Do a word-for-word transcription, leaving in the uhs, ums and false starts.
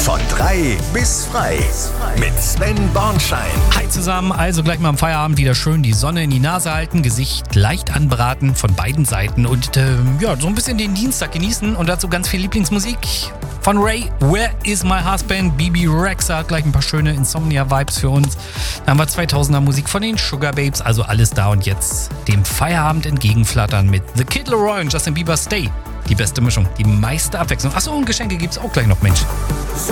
Von drei bis frei. Mit Sven Bornschein. Hi zusammen, also gleich mal am Feierabend wieder schön die Sonne in die Nase halten, Gesicht leicht anbraten von beiden Seiten und äh, ja, so ein bisschen den Dienstag genießen und dazu ganz viel Lieblingsmusik von Ray, Where is my husband? Bibi Rexha hat gleich ein paar schöne Insomnia-Vibes für uns. Dann haben wir zweitausender Musik von den Sugar Babes, also alles da und jetzt dem Feierabend entgegenflattern mit The Kid Laroi und Justin Bieber Stay. Die beste Mischung, die meiste Abwechslung. Achso, und Geschenke gibt's auch gleich noch, Mensch.